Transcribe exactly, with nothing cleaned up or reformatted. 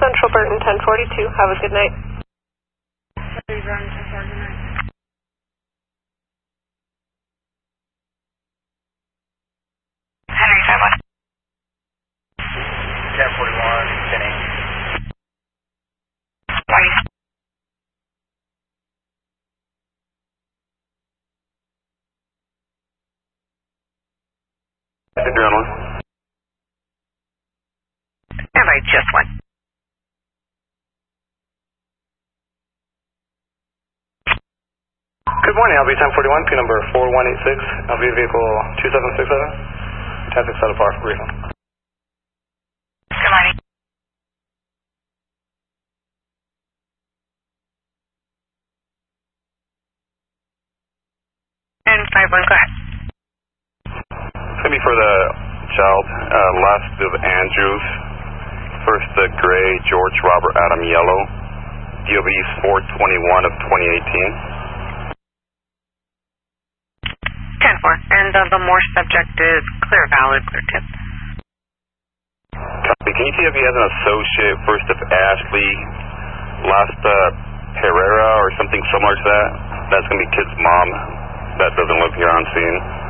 Central Burton, ten forty-two. Have a good night. Henry, five one. ten forty-one, Kenny. Twenty. Adrenaline. Everybody just went. Good morning, L B ten forty-one, P number four one eight six, L B vehicle two seven six seven, ten six out of par for briefing. Good morning. And five one, go ahead. It's going to be for the child, uh, last of Andrews, first the gray, George Robert Adam yellow, D O B four twenty-one of twenty eighteen. ten four. And uh, the Morse subject is clear, valid, clear tip. Copy. Can you see if he has an associate, first of Ashley, last uh, Herrera or something similar to that? That's going to be kid's mom. That doesn't live here on scene.